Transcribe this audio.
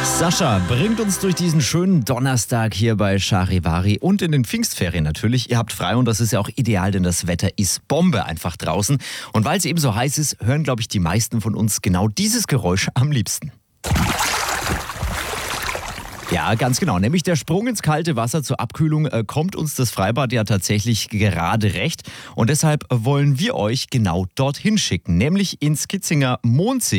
Sascha bringt uns durch diesen schönen Donnerstag hier bei Charivari und in den Pfingstferien natürlich. Ihr habt frei und das ist ja auch ideal, denn das Wetter ist Bombe einfach draußen. Und weil es eben so heiß ist, hören, glaube ich, die meisten von uns genau dieses Geräusch am liebsten. Ja, ganz genau. Nämlich der Sprung ins kalte Wasser zur Abkühlung kommt uns das Freibad ja tatsächlich gerade recht. Und deshalb wollen wir euch genau dorthin schicken, nämlich ins Kitzinger Mondsee.